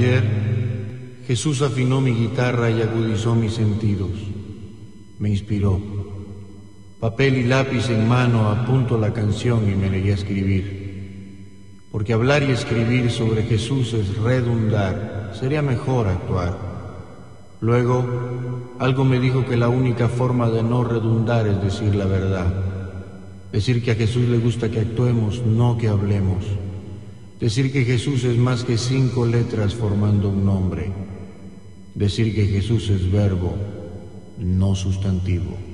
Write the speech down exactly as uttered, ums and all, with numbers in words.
ayer, Jesús afinó mi guitarra y agudizó mis sentidos. Me inspiró. Papel y lápiz en mano apunto la canción y me negué a escribir. Porque hablar y escribir sobre Jesús es redundar, sería mejor actuar. Luego, algo me dijo que la única forma de no redundar es decir la verdad. Decir que a Jesús le gusta que actuemos, no que hablemos. Decir que Jesús es más que cinco letras formando un nombre. Decir que Jesús es verbo, no sustantivo.